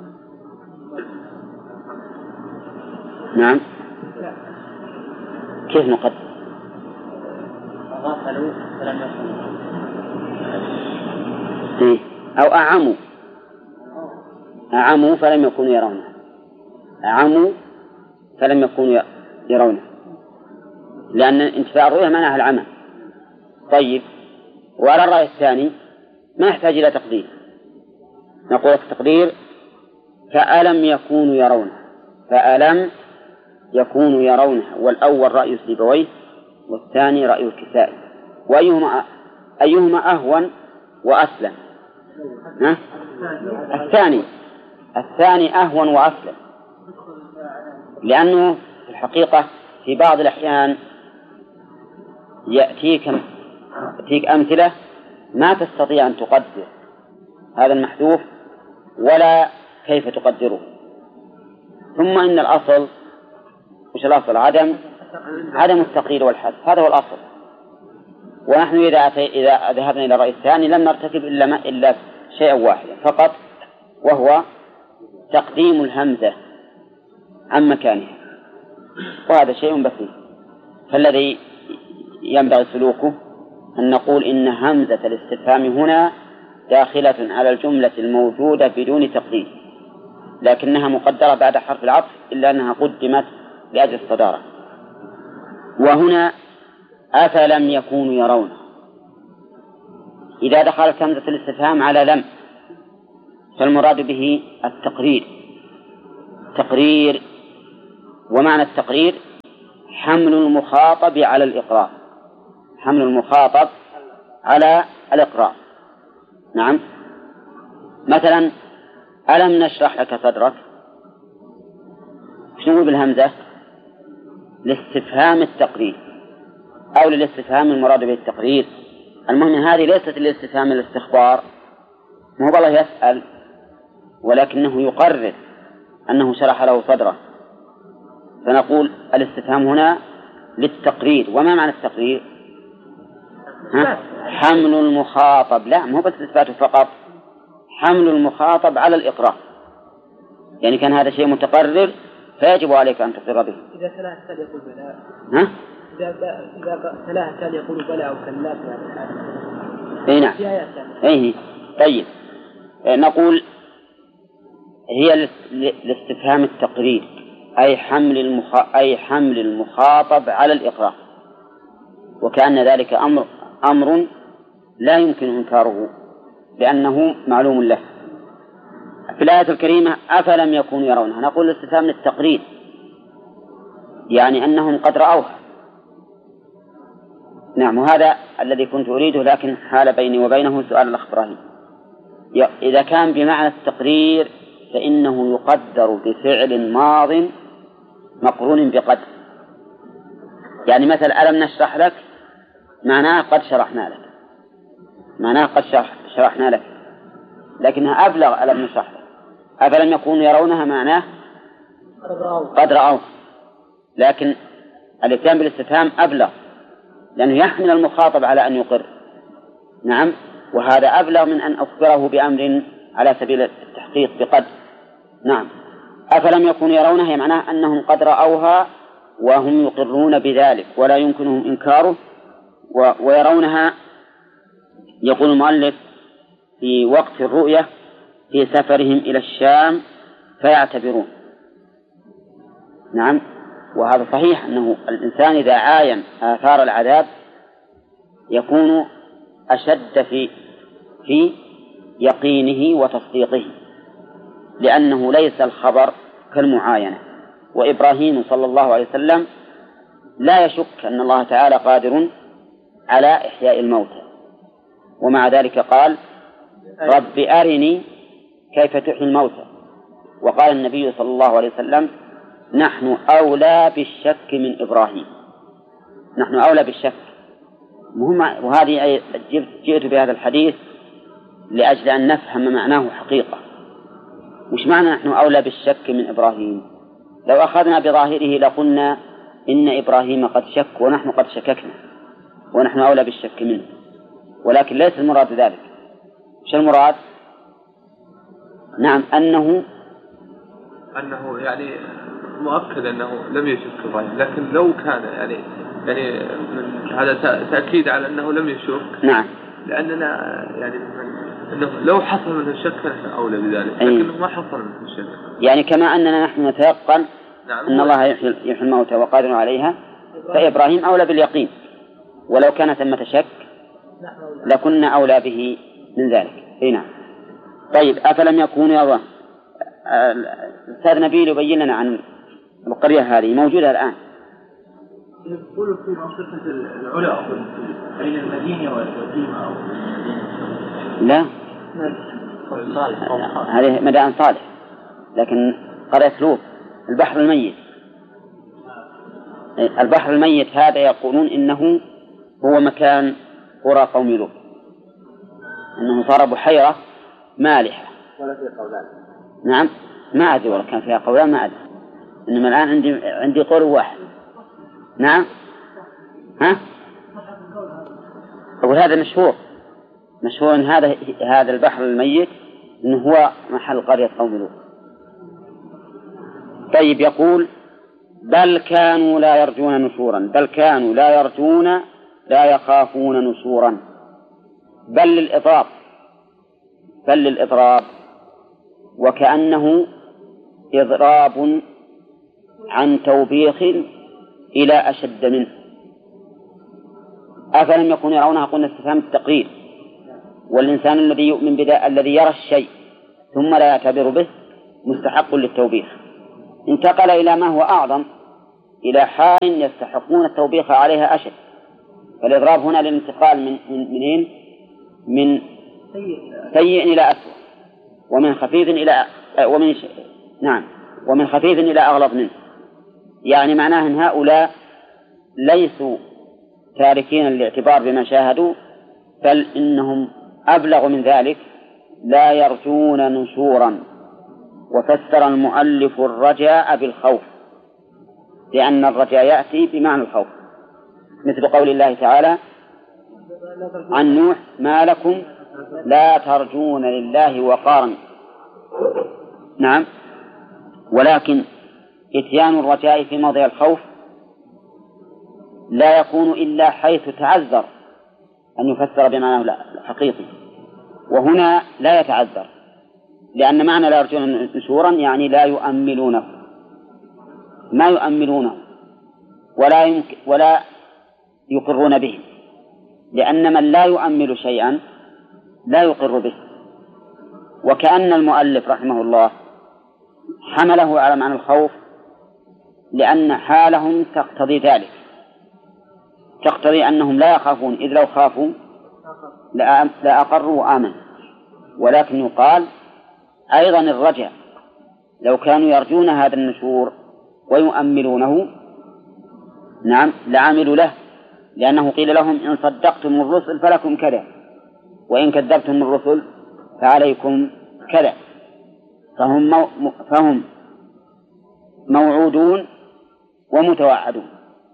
نعم. كيف نقدر؟ غفلوا فلم يكونوا، أو أعموا فلم يكونوا يرونها، أعموا فلم يكونوا يرونها، لأن انتفاء الرؤية معناها العمى. طيب، وعلى الرأي الثاني ما يحتاج إلى تقدير، نقول التقدير فألم يكونوا يرونها، فألم يكونوا يرونها، والأول رأي سيبويه والثاني رأي الكسائي. وأيهما أهون وأسلم؟ الثاني أهون وأسلم، لأنه في الحقيقة في بعض الأحيان يأتيك أمثلة ما تستطيع أن تقدر هذا المحذوف ولا كيف تقدره، ثم إن الأصل مش الأصل عدم التقدير والحذف، هذا هو الأصل. ونحن إذا ذهبنا إلى الرأي الثاني لم نرتكب إلا شيئا واحدا فقط، وهو تقديم الهمزة عن مكانها، وهذا شيء بسيط. فالذي ينبغي سلوكه أن نقول إن همزة الاستفهام هنا داخلة على الجملة الموجودة بدون تقدير، لكنها مقدرة بعد حرف العطف إلا أنها قدمت لأجل الصدارة. وهنا أفلم يكونوا يرون، إذا دخلت همزة الاستفهام على لم فالمراد به التقرير، ومعنى التقرير حمل المخاطب على الإقرار، حمل المخاطب على الإقرار. نعم. مثلا ألم نشرح لك صدرك، شنو بالهمزة؟ لاستفهام التقرير أو للاستفهام المراد به التقرير. المهم هذه ليست الاستفهام الاستخبار، مو بالله يسأل، ولكنه يقرر أنه شرح له صدره، فنقول الاستفهام هنا للتقرير. وما معنى التقرير؟ حمل المخاطب، لا مو بس إثباته فقط، حمل المخاطب على الإقرار، يعني كان هذا شيء متقرر فيجب عليك أن تقر به. إذا تلاه التالي يقول بلى. ها؟ إذا تلاه التالي يقول بلى أو كلا في هذا الحال. أي نعم. أي طيب، نقول هي الاستفهام التقرير، أي حمل المخاطب على الإقرار، وكأن ذلك أمر لا يمكن إنكاره لأنه معلوم له. في الآية الكريمة أفلم يكونوا يرونها، نقول الاستفهام للتقرير، يعني أنهم قد رأوها. نعم، وهذا الذي كنت أريده، لكن حال بيني وبينه سؤال الأخ إبراهيم. إذا كان بمعنى التقرير فإنه يقدر بفعل ماض مقرون بقد. يعني مثلا ألم نشرح لك معناه قد شرحنا لك، معناه قد شرحنا لك، لكنها أبلغ ألم نشرح لك. أفلم يكونوا يرونها معناه قد رأوها، لكن الاتيان بالاستفهام أبلغ لأنه يحمل المخاطب على أن يقر. نعم، وهذا أبلغ من أن أخبره بأمر على سبيل التحقيق بقد. نعم. أفلم يكونوا يرونها معناه أنهم قد رأوها وهم يقرون بذلك ولا يمكنهم إنكاره، ويرونها يقول المؤلف في وقت الرؤية في سفرهم إلى الشام فيعتبرون. نعم، وهذا صحيح أنه الإنسان إذا عاين آثار العذاب يكون أشد في يقينه وتصديقه، لأنه ليس الخبر كالمعاينة. وإبراهيم صلى الله عليه وسلم لا يشك أن الله تعالى قادر على إحياء الموتى، ومع ذلك قال رب أرني كيف تحيي الموتى. وقال النبي صلى الله عليه وسلم نحن أولى بالشك من إبراهيم، نحن أولى بالشك. وهذه جئت بهذا الحديث لأجل أن نفهم معناه حقيقة. وش معنى نحن أولى بالشك من إبراهيم؟ لو أخذنا بظاهره لقلنا إن إبراهيم قد شك ونحن قد شككنا ونحن أولى بالشك منه، ولكن ليس المراد ذلك. وش المراد؟ نعم، أنه يعني مؤكد أنه لم يشك إبراهيم، لكن لو كان يعني هذا تأكيد على أنه لم يشك. نعم، لأننا يعني أنه لو حصل منه الشك فنحن أولى بذلك، لكنه ما حصل منه الشك. يعني كما أننا نحن نتيقن نعم أن الله يحيي الموتى وقادر عليها، فإبراهيم أولى باليقين، ولو كان ثمة شك لكنا أولى به من ذلك. نعم. طيب، أفلم يكونوا يرون. الأستاذ نبيل يبين لنا عن القرية هذه موجودة الآن. يقول في منطقة العلا بين المدينة والقديمة. لا، هذه مدائن صالح، لكن قرية لوط البحر الميت. البحر الميت هذا يقولون إنه هو مكان قرى قوم لوط، إنه صار بحيرة مالحة. ولا في قولان. نعم، ما أدري ولا كان فيها قولان، ما أدري، إنما الآن عندي قول واحد. نعم. ها؟ أقول هذا مشهور إن هذا البحر الميت إنه هو محل قرية قوم لوط. طيب، يقول بل كانوا لا يرجون نشورا، بل كانوا لا يرجون لا يخافون نشورا. بل للإضراب، وكأنه إضراب عن توبيخ إلى أشد منه. أفلم يكونوا يرونها، قلنا استفهام التقرير، والإنسان الذي يؤمن الذي يرى الشيء ثم لا يعتبر به مستحق للتوبيخ. انتقل إلى ما هو أعظم، إلى حال يستحقون التوبيخ عليها أشد، فالإضراب هنا للانتقال من سيء إلى أسوأ، ومن خفيف إلى ومن خفيف إلى أغلظ منه. يعني معناه أن هؤلاء ليسوا تاركين الاعتبار بما شاهدوا، بل إنهم أبلغ من ذلك، لا يرجون نشورا. وفسر المؤلف الرجاء بالخوف، لأن الرجاء يأتي بمعنى الخوف، مثل قول الله تعالى عن نوح: ما لكم لا ترجون لله وقارا. نعم. ولكن إتيان الرجاء في موضع الخوف لا يكون إلا حيث تعذر أن يفسر بمعنى الحقيقي، وهنا لا يتعذر، لأن معنى لا يرجون نشورا يعني لا يؤملونه، ما يؤملونه ولا يقرون به، لأن من لا يؤمل شيئا لا يقر به. وكأن المؤلف رحمه الله حمله على معنى الخوف لأن حالهم تقتضي ذلك، تقتضي أنهم لا يخافون، إذ لو خافوا لا أقروا وآمنوا. ولكن يقال أيضا الرجاء، لو كانوا يرجون هذا النشور ويؤملونه نعم لعملوا له، لأنه قيل لهم: إن صدقتم الرسل فلكم كذا، وإن كذبتم الرسل فعليكم كذا. فهم موعودون ومتوعدون،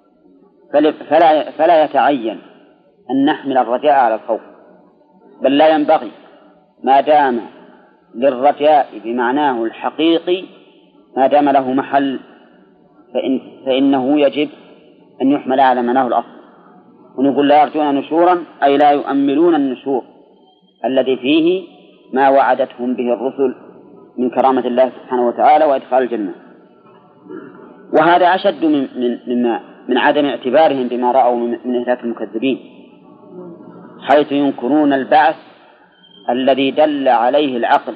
فلا يتعين أن نحمل الرجاء على الخوف، بل لا ينبغي، ما دام للرجاء بمعناه الحقيقي ما دام له محل فإنه يجب أن يحمل على معناه الأصل. ونقول لا يرجون نشورا أي لا يؤملون النشور الذي فيه ما وعدتهم به الرسل من كرامة الله سبحانه وتعالى وإدخال الجنة. وهذا أشد من عدم اعتبارهم بما رأوا من إهلاك المكذبين، حيث ينكرون البعث الذي دل عليه العقل.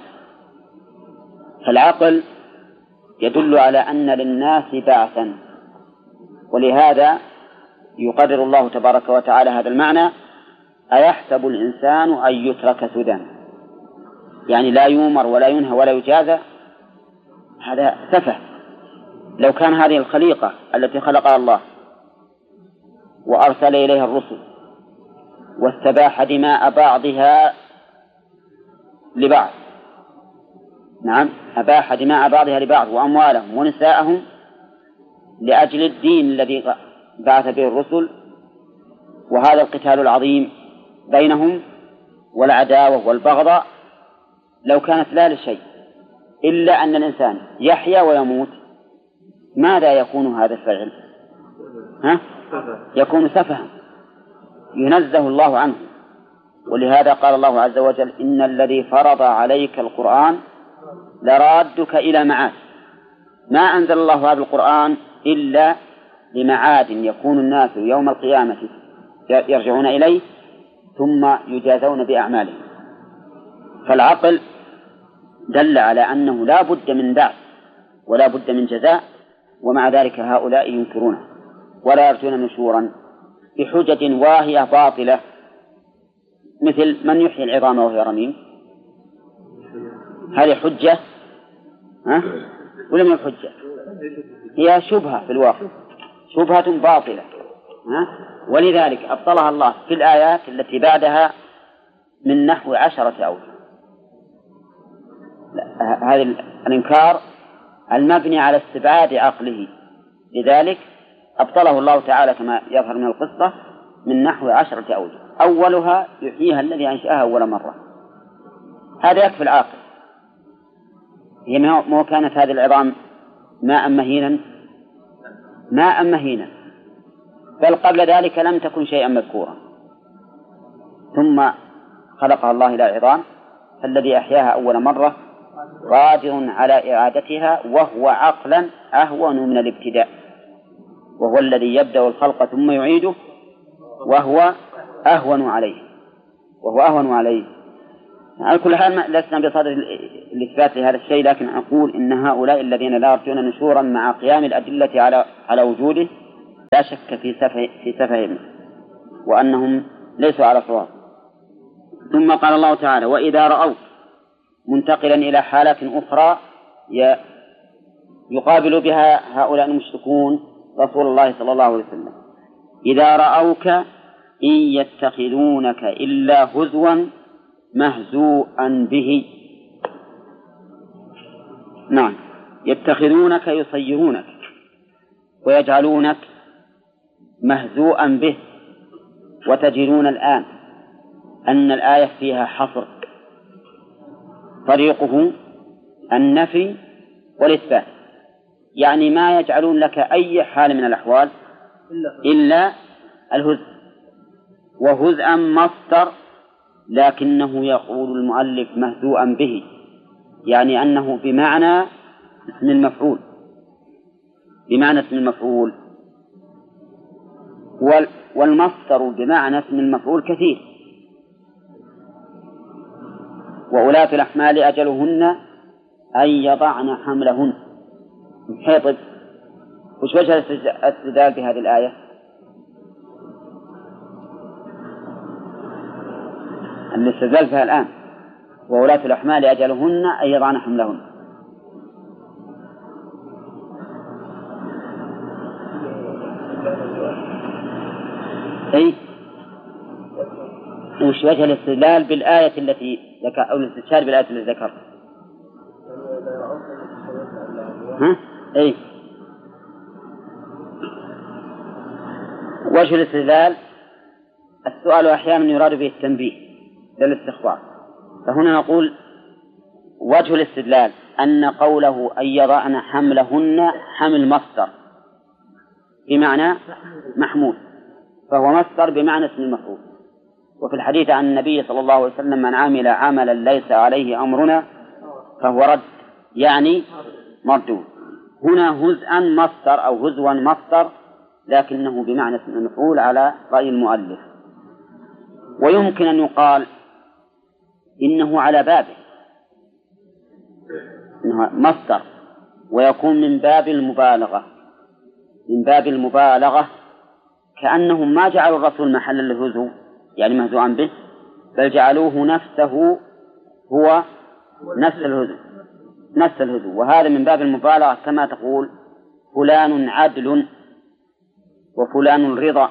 فالعقل يدل على أن للناس بعثا، ولهذا يقرر الله تبارك وتعالى هذا المعنى: أيحسب الإنسان أن يترك سدى، يعني لا يؤمر ولا ينهى ولا يجازى. هذا سفه. لو كان هذه الخليقة التي خلقها الله وأرسل إليها الرسل واستباح دماء بعضها لبعض، نعم أباح دماء بعضها لبعض وأموالهم ونساءهم لأجل الدين الذي بعث به الرسل، وهذا القتال العظيم بينهم والعداوة والبغضاء، لو كانت لا لشيء إلا أن الإنسان يحيا ويموت، ماذا يكون هذا الفعل؟ يكون سفها ينزه الله عنه. ولهذا قال الله عز وجل: إن الذي فرض عليك القرآن لرادك إلى معاد. ما أنزل الله هذا القرآن إلا لمعاد يكون الناس يوم القيامة يرجعون إليه ثم يجازون بأعمالهم. فالعقل دل على أنه لا بد من بعث ولا بد من جزاء، ومع ذلك هؤلاء ينكرونه ولا يرجون نشورا بحجج واهية باطلة، مثل من يحيي العظام وهي رميم. هذه حجة ولا من الحجة؟ هي شبهة في الواقع، شبهة باطلة، ولذلك أبطلها الله في الآيات التي بعدها من نحو 10 أوجه. هذا الإنكار المبني على استبعاد عقله، لذلك أبطله الله تعالى كما يظهر من القصة من نحو 10 أوجه. أولها يحييها الذي أنشأها أول مرة، هذا يكفي العاقل. هي ما كانت هذه العظام ماء مهينا، بل قبل ذلك لم تكن شيئا مذكورا، ثم خلقها الله إلى عظام، فالذي أحياها أول مرة قادر على إعادتها، وهو عقلا أهون من الابتداء، وهو الذي يبدأ الخلق ثم يعيده، وهو أهون عليه. على كل حال لسنا بصدد الإثبات لهذا الشيء، لكن أقول إن هؤلاء الذين لا يرجون نشورا مع قيام الأدلة على وجوده لا شك في سفههم. وأنهم ليسوا على صواب. ثم قال الله تعالى: وإذا رأوا، منتقلا إلى حالة أخرى يقابل بها هؤلاء المشركون رسول الله صلى الله عليه وسلم: إذا رأوك إن يتخذونك إلا هزوا مهزوءا به. نعم، يتخذونك يصيرونك ويجعلونك مهزوءا به. وتجدون الآن أن الآية فيها حصر، طريقه النفي والإثبات، يعني ما يجعلون لك أي حال من الأحوال إلا الهزء. وهزءا مصدر، لكنه يقول المؤلف مهزوءا به، يعني أنه بمعنى اسم المفعول، بمعنى اسم المفعول. والمصدر بمعنى اسم المفعول كثير. وأولاة الأحمال أجلهن أن يضعن حملهن. طيب، وش وجه الاستدلال بهذه الآية؟ الاستدلال فيها الآن: وأولاة الأحمال أجلهن أن يضعن حملهن. أي وش وجه الاستدلال بالآية التي ذكر، أو الاستشهاد بالآية التي ذكر؟ ها؟ أي وجه الاستدلال: السؤال أحيانا يراد به التنبيه للاستخبار. فهنا نقول وجه الاستدلال أن قوله أن يضعن حملهن حمل مصدر بمعنى محمول، فهو مصدر بمعنى اسم المفعول. وفي الحديث عن النبي صلى الله عليه وسلم: من عمل عملا ليس عليه أمرنا فهو رد، يعني مردود. هنا هزءا مصدر أو هزوا مصدر، لكنه بمعنى اسم المفعول على رأي المؤلف. ويمكن أن يقال إنه على بابه، إنه مصدر ويكون من باب المبالغة، من باب المبالغة، كأنهم ما جعلوا الرسول محلا للهزو يعني مهزوعا به، بل جعلوه نفسه هو نفس الهزو. وهذا من باب المبالغة، كما تقول فلان عدل وفلان رضا،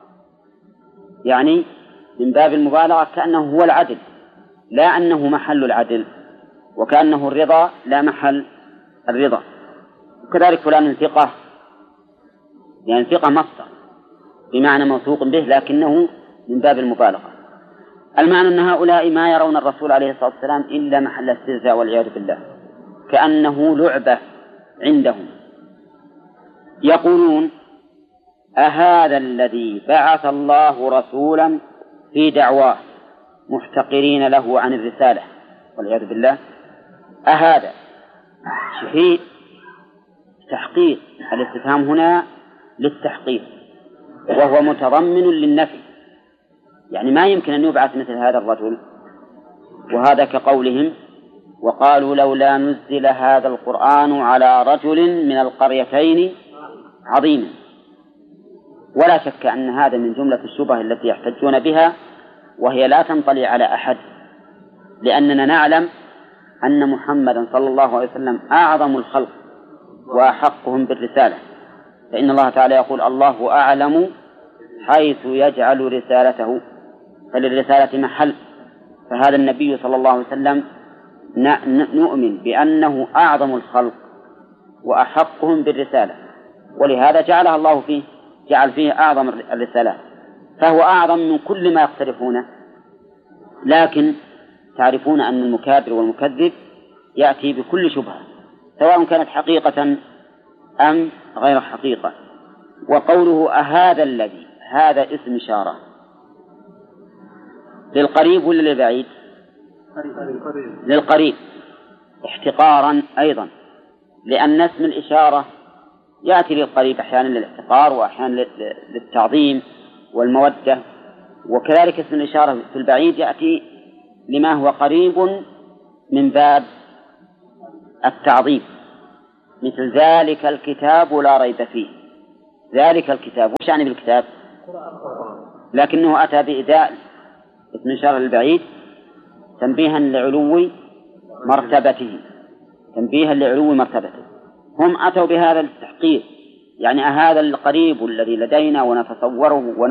يعني من باب المبالغة كأنه هو العدل لا أنه محل العدل، وكأنه الرضا لا محل الرضا. وكذلك فلان ثقة، يعني ثقة مصدر بمعنى موثوق به، لكنه من باب المبالغة. المعنى أن هؤلاء ما يرون الرسول عليه الصلاة والسلام إلا محل استهزاء والعياذ بالله، كأنه لعبة عندهم. يقولون: أهذا الذي بعث الله رسولا في دعواه محتقرين له عن الرسالة والعياذ بالله. أهذا شيء تحقيق، الاستفهام هنا للتحقيق، وهو متضمن للنفي، يعني ما يمكن أن يبعث مثل هذا الرجل. وهذا كقولهم: وقالوا لولا نزل هذا القرآن على رجل من القريتين عظيم. ولا شك أن هذا من جملة الشبه التي يحتجون بها، وهي لا تنطلي على أحد، لأننا نعلم أن محمدا صلى الله عليه وسلم أعظم الخلق وأحقهم بالرسالة، فإن الله تعالى يقول: الله أعلم حيث يجعل رسالته، فللرسالة محل. فهذا النبي صلى الله عليه وسلم نؤمن بأنه أعظم الخلق وأحقهم بالرسالة، ولهذا جعلها الله فيه، جعل فيه أعظم الرسالات، فهو أعظم من كل ما يقترفونه. لكن تعرفون أن المكابر والمكذب يأتي بكل شبهة، سواء كانت حقيقة أم غير حقيقة. وقوله أهذا الذي، هذا اسم إشارة للقريب ولا للبعيد؟ للقريب احتقارا أيضا، لأن اسم الإشارة يأتي للقريب أحيانا للاحتقار وأحيانا للتعظيم والمودة، وكذلك اسم الإشارة في البعيد يأتي لما هو قريب من باب التعظيم، مثل ذلك الكتاب لا ريب فيه. ذلك الكتاب، وش يعني بالكتاب؟ لكنه أتى بإزاء اسم إشارة البعيد تنبيها لعلو مرتبته، تنبيها لعلو مرتبته. هم أتوا بهذا التحقيق، يعني هذا القريب الذي لدينا ونتصوره